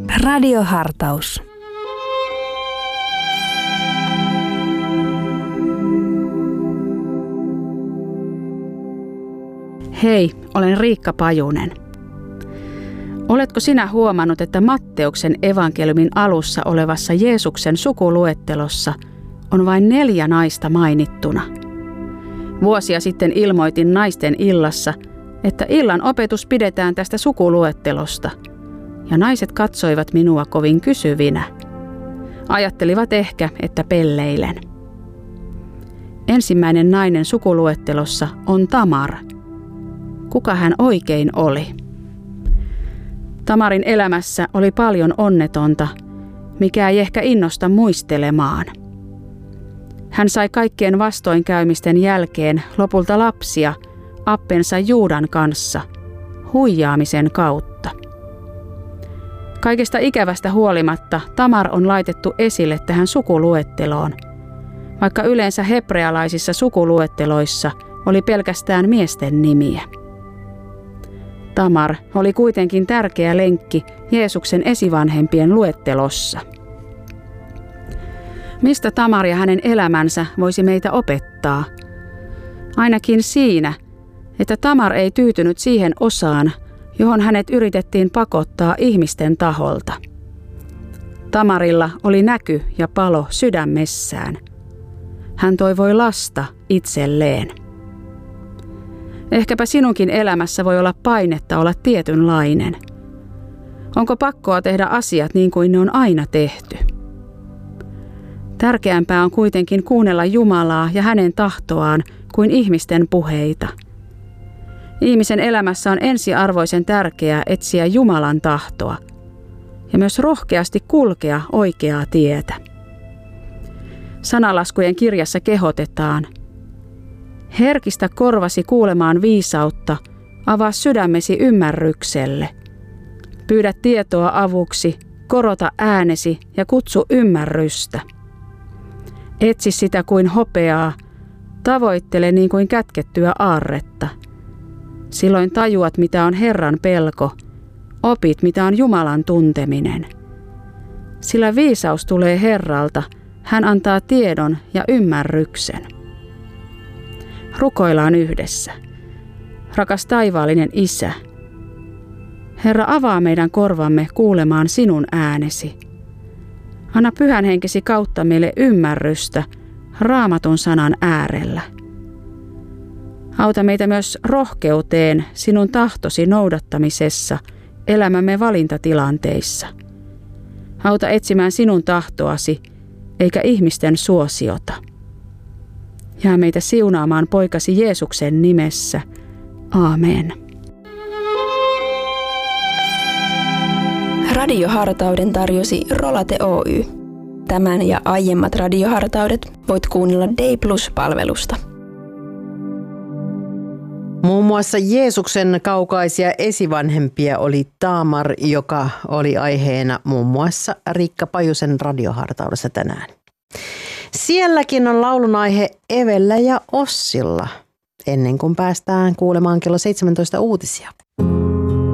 Radiohartaus. Hei, olen Riikka Pajunen. Oletko sinä huomannut, että Matteuksen evankeliumin alussa olevassa Jeesuksen sukuluettelossa on vain 4 naista mainittuna? Vuosia sitten ilmoitin naisten illassa, että illan opetus pidetään tästä sukuluettelosta, ja naiset katsoivat minua kovin kysyvinä. Ajattelivat ehkä, että pelleilen. Ensimmäinen nainen sukuluettelossa on Tamar. Kuka hän oikein oli? Tamarin elämässä oli paljon onnetonta, mikä ei ehkä innosta muistelemaan. Hän sai kaikkien vastoinkäymisten jälkeen lopulta lapsia appensa Juudan kanssa, huijaamisen kautta. Kaikesta ikävästä huolimatta Tamar on laitettu esille tähän sukuluetteloon, vaikka yleensä hebrealaisissa sukuluetteloissa oli pelkästään miesten nimiä. Tamar oli kuitenkin tärkeä lenkki Jeesuksen esivanhempien luettelossa. Mistä Tamar ja hänen elämänsä voisi meitä opettaa? Ainakin siinä, että Tamar ei tyytynyt siihen osaan, johon hänet yritettiin pakottaa ihmisten taholta. Tamarilla oli näky ja palo sydämessään. Hän toivoi lasta itselleen. Ehkäpä sinunkin elämässä voi olla painetta olla tietynlainen. Onko pakkoa tehdä asiat niin kuin ne on aina tehty? Tärkeämpää on kuitenkin kuunnella Jumalaa ja hänen tahtoaan kuin ihmisten puheita. Ihmisen elämässä on ensiarvoisen tärkeää etsiä Jumalan tahtoa ja myös rohkeasti kulkea oikeaa tietä. Sanalaskujen kirjassa kehotetaan: herkistä korvasi kuulemaan viisautta, avaa sydämesi ymmärrykselle. Pyydä tietoa avuksi, korota äänesi ja kutsu ymmärrystä. Etsi sitä kuin hopeaa, tavoittele niin kuin kätkettyä aarretta. Silloin tajuat, mitä on Herran pelko, opit, mitä on Jumalan tunteminen. Sillä viisaus tulee Herralta, hän antaa tiedon ja ymmärryksen. Rukoillaan yhdessä. Rakas taivaallinen Isä, Herra, avaa meidän korvamme kuulemaan sinun äänesi. Anna Pyhän Henkesi kautta meille ymmärrystä Raamatun sanan äärellä. Auta meitä myös rohkeuteen sinun tahtosi noudattamisessa elämämme valintatilanteissa. Auta etsimään sinun tahtoasi eikä ihmisten suosiota. Jää meitä siunaamaan poikasi Jeesuksen nimessä. Aamen. Radiohartauden tarjosi Rolate Oy. Tämän ja aiemmat radiohartaudet voit kuunnella Day Plus-palvelusta. Muun muassa Jeesuksen kaukaisia esivanhempia oli Tamar, joka oli aiheena muun muassa Riikka Pajusen radiohartaudessa tänään. Sielläkin on laulun aihe Evellä ja Ossilla, ennen kuin päästään kuulemaan kello 17 uutisia.